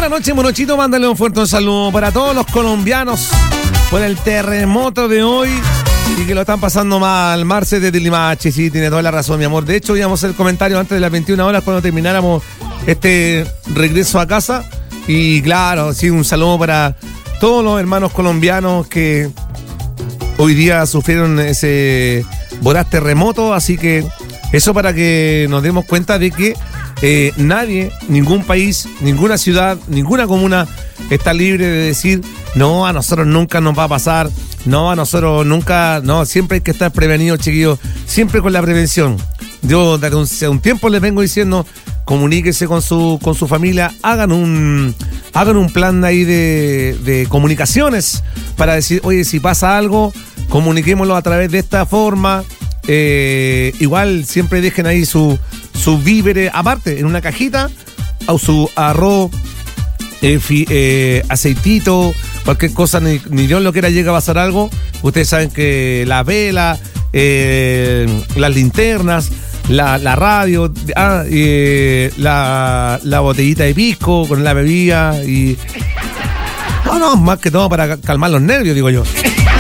Buenas noches, Monochito. Mándale un fuerte saludo para todos los colombianos por el terremoto de hoy y que lo están pasando mal. Marce de Tilimache, sí, tiene toda la razón, mi amor. De hecho, íbamos a hacer el comentario antes de las 21 horas cuando termináramos este regreso a casa. Y claro, sí, un saludo para todos los hermanos colombianos que hoy día sufrieron ese voraz terremoto. Así que eso para que nos demos cuenta de que nadie, ningún país, ninguna ciudad, ninguna comuna está libre de decir no, a nosotros nunca nos va a pasar, no, a nosotros nunca, no, siempre hay que estar prevenidos, chiquillos, siempre con la prevención. Yo desde un tiempo les vengo diciendo, comuníquese con su familia, hagan un plan ahí de comunicaciones para decir, oye, si pasa algo, comuniquémoslo a través de esta forma. Igual siempre dejen ahí su víveres aparte en una cajita, o su arroz, aceitito, cualquier cosa, ni Dios lo quiera, llega a pasar algo. Ustedes saben que la vela, las linternas, la radio, la botellita de pisco con la bebida y no, más que todo para calmar los nervios, digo yo.